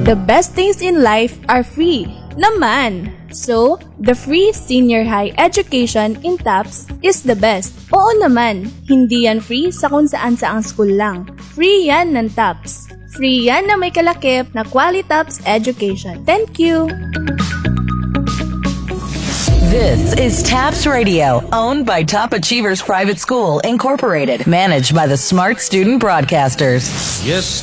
The best things in life are free naman. So, the free senior high education in TAPS is the best. Oo naman, hindi yan free sa kung saan saang school lang. Free yan ng TAPS. Free yan na may kalakip na Qualitaps Education. Thank you! This is TAPS Radio, owned by Top Achievers Private School, Incorporated, managed by the Smart Student Broadcasters. Yes.